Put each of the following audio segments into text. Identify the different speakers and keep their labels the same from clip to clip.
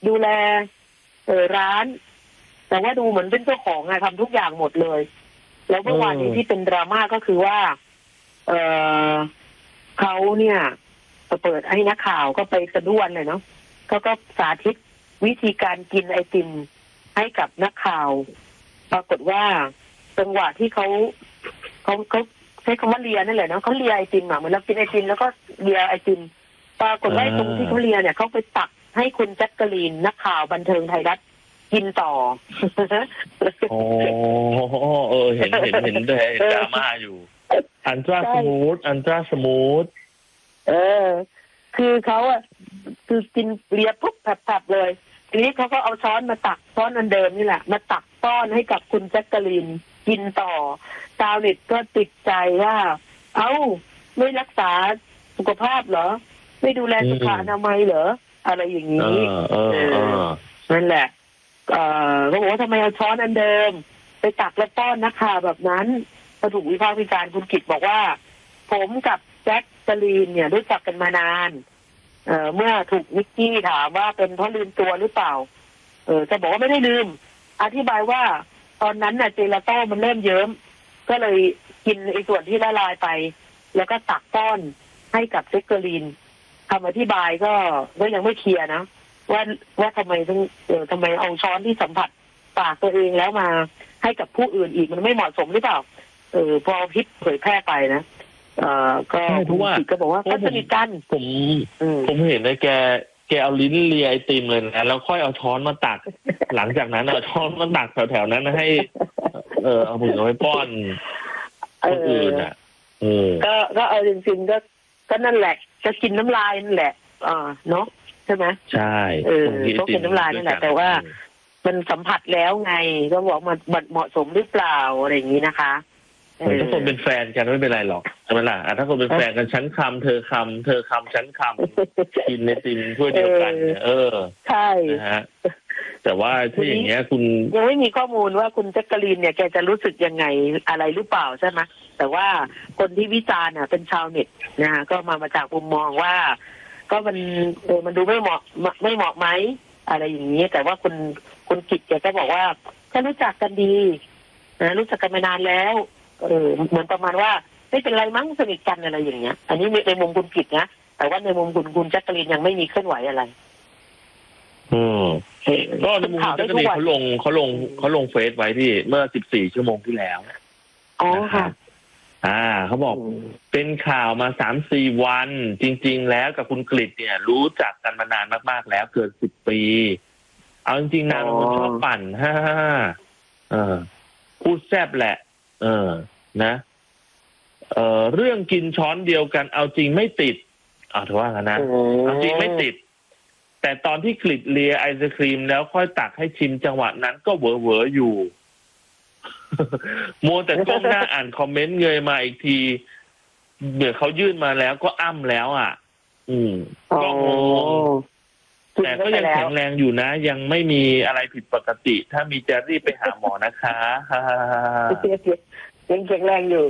Speaker 1: ดูแลร้านแต่ว่าดูเหมือนเป็นเจ้าของไงทำทุกอย่างหมดเลยแล้วเมื่อวานนี้ที่เป็นดราม่าก็คือว่าเขาเนี่ยเปิดให้นักข่าวก็ไปสะด้วนเลยเนาะเขาก็สาธิตวิธีการกินไอติมให้กับนักข่าวปรากฏว่าจังหวะที่เขาใช้คำว่าเลียนั่นแหละเนาะเขาเลียไอติมเหมือนเรากินไอติมแล้วก็เลียไอติมปรากฏว่าตรงที่เขาเลียเนี่ยเขาไปตักให้คุณแจ็คกะลีนนักข่าวบันเทิงไทยรัฐกินต่อ
Speaker 2: โอ้เห็นด้วยดราม่าอยู่อันตราสมูท
Speaker 1: คือเขาคือกินเลียปุ๊บแผลบเลยทีนี้เขาก็เอาช้อนมาตักช้อนอันเดิมนี่แหละมาตักป้อนให้กับคุณแจ็คกะลีนกินต่อชาวเน็ตก็ติดใจว่าไม่รักษาสุขภาพเหรอไม่ดูแลสุขอนามัยเหรออะไรอย่างนี้นั่นแหละเขาบอกว่าทำไมเอาช้อนอันเดิมไปตักแล้วป้อนนักข่าวแบบนั้นพอถูกวิพากษ์วิจารณ์คุณกิตบอกว่าผมกับแจ็คกะลีนเนี่ยรู้จักกันมานานเมื่อถูกนิกกี้ถามว่าเป็นเพราะลืมตัวหรือเปล่าจะบอกว่าไม่ได้ลืมอธิบายว่าตอนนั้นน่ะเจลาโต้มันเริ่มเยิ้มก็เลยกินไอ้ส่วนที่ละลายไปแล้วก็ตักป้อนให้กับแจ็คกะลีนคำอธิบายก็ยังไม่เคลียร์นะว่าทำไมเอาช้อนที่สัมผัสปากตัวเองแล้วมาให้กับผู้อื่นอีกมันไม่เหมาะสมหรือเปล่าพอพิษเผยแพร่ไปนะก็
Speaker 2: เพราะว่า
Speaker 1: ก็บอกว่าก็สนิทกัน
Speaker 2: ผมเห็นนะแกเอาลิ้นเลียไอติมเลยนะแล้วค่อยเอาช้อนมาตักหลังจากนั้นเอาช้อนมาตักแถวๆนั้นให้เอามือเอาไว้ป้อนคนอื่น
Speaker 1: ก็เอาจริงๆก็นั่นแหละจะกินน้ำลายนั่นแหละเนาะใช่ไหม
Speaker 2: ใช่
Speaker 1: ก็กินน้ำลายนั่นแหละแต่ว่ามันสัมผัสแล้วไงก็บอกมันเหมาะสมหรือเปล่าอะไรอย่างนี้นะคะ
Speaker 2: ถ้าคนเป็นแฟนกันไม่เป็นไรหรอกใช่ไหมล่ะถ้าคนเป็นแฟนกันฉันคำเธอคำฉันคำกินในติมถ้วยเดียวกัน
Speaker 1: ใช่
Speaker 2: นะฮะแต่ว่าถ้าอย่างเงี้ยคุณ
Speaker 1: ยังไม่มีข้อมูลว่าคุณแจ็คกะลีนเนี่ยแกจะรู้สึกยังไงอะไรหรือเปล่าใช่ไหมแต่ว่าคนที่วิจารณ์เป็นชาวเน็ตนะฮะก็มาจากมุมมองว่าก็มันดูไม่เหมาะไหมอะไรอย่างนี้แต่ว่าคุณกิตแกก็บอกว่าถ้ารู้จักกันดีนะรู้จักกันมานานแล้วเหมือนประมาณว่าไม่เป็นไรมั้งสนิทกันอะไรอย่างเงี้ยอันนี้ในมุมคุณกิตนะแต่ว่าในมุมคุณแจ็คกะลีนยังไม่มีเคลื่อนไหวอะไร
Speaker 2: ก็ในมุมคุณแจ็คกะลีนเขาลงเฟซไว้ที่เมื่อ14 ชั่วโมงที่แล้ว
Speaker 1: ค่ะ
Speaker 2: เขาบอกเป็นข่าวมา 3-4 วันจริงๆแล้วกับคุณกฤษเนี่ยรู้จักกันมานานมากๆแล้วเกิน10 ปีเอาจริงๆนางเป็นคนชอบปั่นพูดแซ่บแหละนะเรื่องกินช้อนเดียวกันเอาจริงไม่ติดถือว่ากันนะเอาจริงไม่ติดแต่ตอนที่กฤษเลียไอศครีมแล้วค่อยตักให้ชิมจังหวะนั้นก็เหวออยู่มัวแต่ก้มหน้าอ่านคอมเมนต์เงยมาอีกทีเดี๋ยวเขายื่นมาแล้วก็อ้ำแล้วก็งงแต่ก็ยังแข็งแรงอยู่นะยังไม่มีอะไรผิดปกติถ้ามีจะรีบไปหาหมอนะคะ
Speaker 1: ยังแข็งแรงอยู่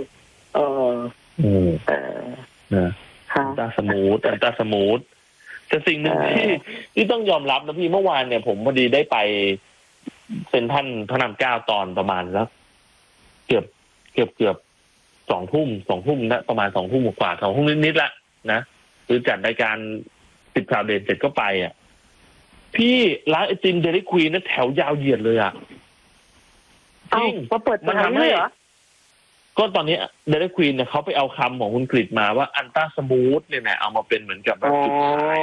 Speaker 2: อันตราสมูทแต่สิ่งหนึ่งที่ต้องยอมรับนะพี่เมื่อวานเนี่ยผมพอดีได้ไปเซ็นทรัลพระราม 9ตอนประมาณแล้วเกือบ2 ทุ่มนะประมาณ2 ทุ่มกว่า2 ทุ่มนิดๆละนะคือจัดรายการติดข่าวเด่นเสร็จก็ไปพี่ร้านไอติมเดลิควีนนะแถวยาวเหยียดเลย
Speaker 1: จริงมันทำให้
Speaker 2: ก็ตอนนี้เดลิควีนเนี่ยเขาไปเอาคำของคุณกฤษมาว่าอันตราสมูทเนี่ยนะเอามาเป็นเหมือนกับแบบจุดขาย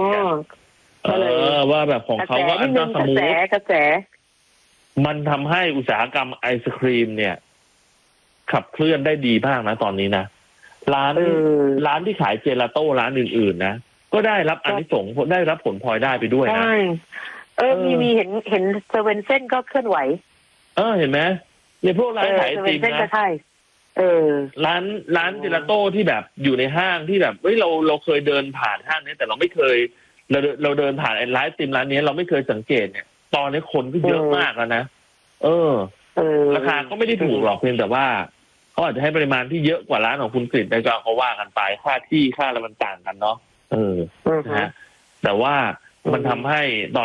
Speaker 2: ว่าแบบของเขาว่าอันตราสมูท
Speaker 1: กระแส
Speaker 2: มันทำให้อุตสาหกรรมไอศครีมเนี่ยขับเคลื่อนได้ดีมากนะตอนนี้นะร้านที่ขายเจลาโต้ร้านอื่นๆนะก็ได้รับอานิสงส์ได้รับผลพลอยได้ไปด้วยนะ
Speaker 1: มีเห็นเซเว่นเส้นก็เคลื่อนไหว
Speaker 2: เห็นไหมในพวกร้านขายไอติมนะร้านเจลาโต้ที่แบบอยู่ในห้างที่แบบเราเคยเดินผ่านห้างนี้แต่เราไม่เคยเราเดินผ่านไอ้ร้านไอติมร้านนี้เราไม่เคยสังเกตเนี่ยตอนนี้คนก็เยอะมากแล้วนะราคาก็ไม่ได้ถูกหรอกเพียงแต่ว่าเขาอาจจะให้ปริมาณที่เยอะกว่าร้านของคุณกฤษได้ก็เขาว่ากันไปค่าที่ค่าอะไรมันต่างกันเนาะนะฮะแต่ว่ามันทำให้ตอน